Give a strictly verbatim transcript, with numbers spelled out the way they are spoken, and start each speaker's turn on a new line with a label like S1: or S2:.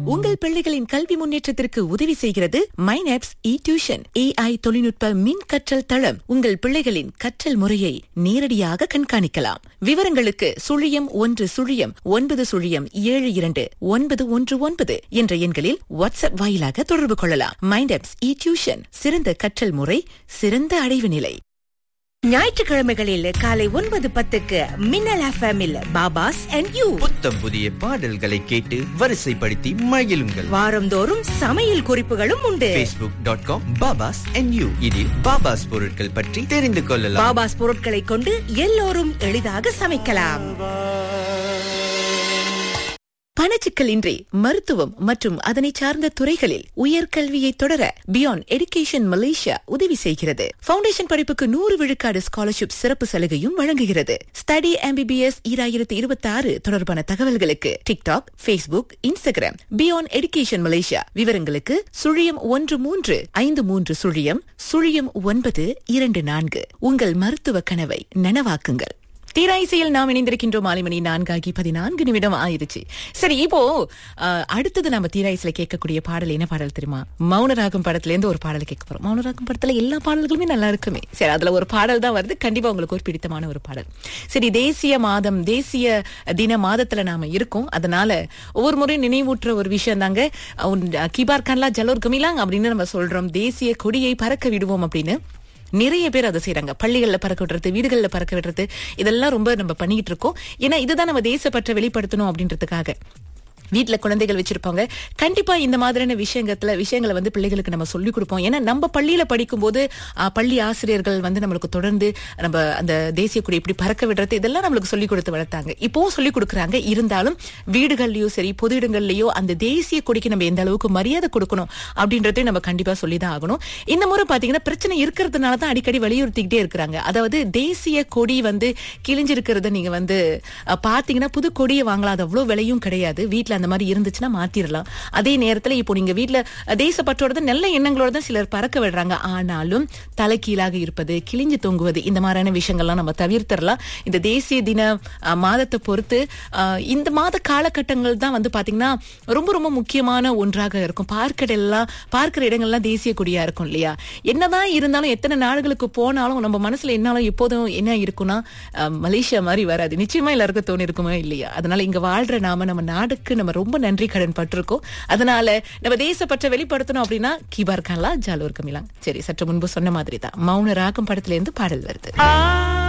S1: உங்கள் பிள்ளைகளின் கல்வி முன்னேற்றத்திற்கு உதவி செய்கிறது மைனாப்ஸ் இ டியூஷன். ஏஐ தொழில்நுட்ப மின் கற்றல் தளம். உங்கள் பிள்ளைகளின் கற்றல் முறையை நேரடியாக கண்காணிக்கலாம். விவரங்களுக்கு சுழியம் ஒன்று சுழியம் ஒன்பது சுழியம் ஏழு இரண்டு ஒன்பது ஒன்று ஒன்பது என்ற எண்களில் வாட்ஸ்அப் வாயிலாக தொடர்பு கொள்ளலாம். மைனாப்ஸ் இ டியூஷன், சிறந்த கற்றல் முறை, சிறந்த அடைவு நிலை.
S2: ஞாயிற்றுக்கிழமைகளில் காலை ஒன்பது பத்துக்கு மின்னல் எஃப்எம்மில் பாபாஸ் அண்ட் யூ
S3: புத்தம் புதிய பாடல்களை கேட்டு வரிசைப்படுத்தி மகிழுங்கள்.
S2: வாரந்தோறும் சமையல் குறிப்புகளும் உண்டு.
S3: facebook டாட் காம் பாபாஸ் அண்ட் யூ இதில் பாபாஸ் பொருட்கள் பற்றி தெரிந்து கொள்ளலாம்.
S2: பாபாஸ் பொருட்களை கொண்டு எல்லோரும் எளிதாக சமைக்கலாம்.
S1: பணச்சிக்கல் இன்றி மருத்துவம் மற்றும் அதனை சார்ந்த துறைகளில் உயர்கல்வியை தொடர பியாண்ட் எடுகேஷன் மலேசியா உதவி செய்கிறது. பவுண்டேஷன் படிப்புக்கு நூறு விழுக்காடு ஸ்காலர்ஷிப் சிறப்பு சலுகையும் வழங்குகிறது. ஸ்டடி எம்பிபிஎஸ் இரண்டாயிரத்தி இருபத்தி ஆறு தொடர்பான தகவல்களுக்கு TikTok, Facebook, Instagram beyond education Malaysia. விவரங்களுக்கு சுழியம் ஒன்று மூன்று ஐந்து மூன்று சுழியம் சுழியம் ஒன்பது இரண்டு நான்கு. உங்கள் மருத்துவ கனவை நனவாக்குங்கள். தீராயிசையில் நாம் இணைந்திருக்கின்றோம். மாலை மணி நான்காகி பதினான்கு நிமிடம் ஆயிருச்சு. சரி, இப்போ அடுத்தது நம்ம தீராயிசையில கேட்கக்கூடிய பாடல் என்ன பாடல் தெரியுமா? மௌனராகம் படத்துல இருந்து ஒரு பாடல் கேட்க போறோம். மௌனராகம் படத்துல எல்லா பாடல்களுமே நல்லா இருக்குமே. சரி, அதுல ஒரு பாடல் தான் வருது. கண்டிப்பா உங்களுக்கு ஒரு பிடித்தமான ஒரு பாடல். சரி, தேசிய மாதம், தேசிய தின மாதத்துல நாம இருக்கோம். அதனால ஒவ்வொரு முறையும் நினைவூட்டுற ஒரு விஷயம் தாங்க கிபார் கான்லா ஜலோர் கமிலாங் அப்படின்னு நம்ம சொல்றோம். தேசிய கொடியை பறக்க விடுவோம் அப்படின்னு நிறைய பேர் அதை செய்யறாங்க. பள்ளிகள்ல பறக்க விடுறது, வீடுகள்ல பறக்க விடுறது, இதெல்லாம் ரொம்ப நம்ம பண்ணிட்டு இருக்கோம். ஏன்னா இதுதான் நம்ம தேசப்பற்ற வெளிப்படுத்தணும் அப்படின்றதுக்காக. வீட்டுல குழந்தைகள் வச்சிருப்பாங்க. கண்டிப்பா இந்த மாதிரியான விஷயங்கத்துல விஷயங்களை வந்து பிள்ளைகளுக்கு நம்ம சொல்லிக் கொடுப்போம். ஏன்னா நம்ம பள்ளியில படிக்கும் போது பள்ளி ஆசிரியர்கள் வந்து நம்மளுக்கு தொடர்ந்து நம்ம அந்த தேசிய கொடி எப்படி பறக்க விடுறது இதெல்லாம் நம்மளுக்கு சொல்லிக் கொடுத்து வளர்த்தாங்க. இப்பவும் சொல்லிக் கொடுக்குறாங்க. இருந்தாலும் வீடுகள்லயோ சரி, பொது இடங்கள்லயோ அந்த தேசிய கொடிக்கு நம்ம எந்த அளவுக்கு மரியாதை கொடுக்கணும் அப்படின்றதையும் நம்ம கண்டிப்பா சொல்லிதான் ஆகணும். இந்த முறை பாத்தீங்கன்னா பிரச்சனை இருக்கிறதுனாலதான் அடிக்கடி வலியுறுத்திக்கிட்டே இருக்கிறாங்க. அதாவது தேசிய கொடி வந்து கிழிஞ்சிருக்கிறத நீங்க வந்து பாத்தீங்கன்னா புது கொடியை வாங்கலாம். அது அவ்வளவு விலையும் கிடையாது. வீட்டுல அந்த மாதிரி இருந்துச்சுன்னா மாத்திரலாம். அதே நேரத்துல இப்போ நீங்க வீட்டுல தேசப்பற்றோட நல்ல எண்ணங்களோட தான் சிலர் பறக்க விடுறாங்க. ஆனாலும் தலைகீழாக இருப்பது, கிழிஞ்சு தொங்குவது, இந்த மாதிரியான விஷயங்கள்லாம் நம்ம தவிர்த்திடலாம். இந்த தேசிய தின மாதத்தை பொறுத்து இந்த மாத காலகட்டங்கள் தான் வந்து பாத்தீங்கன்னா ரொம்ப ரொம்ப முக்கியமான ஒன்றாக இருக்கும். பார்க்கிற எல்லாம் பார்க்கிற இடங்கள்லாம் தேசிய கொடியா இருக்கும் இல்லையா? என்னதான் இருந்தாலும் எத்தனை நாடுகளுக்கு போனாலும் நம்ம மனசுல என்னாலும் எப்போதும் என்ன இருக்குன்னா மலேசியா மாதிரி வராது. நிச்சயமா எல்லாருக்கும் தோணி இருக்குமா இல்லையா? அதனால இங்க வாழ்ற நாம நம்ம நாடுக்கு நம்ம ரொம்ப நன்றி கடன் பட்டிருக்கோம். அதனால நம்ம தேசப்பற்ற வெளிப்படுத்தணும் அப்படின்னா கிபார் கான்லா ஜலோர் கமிலாங். சரி, சற்று முன்பு சொன்ன மாதிரி தான் மௌன ராகம் படத்துல இருந்து பாடல் வருது.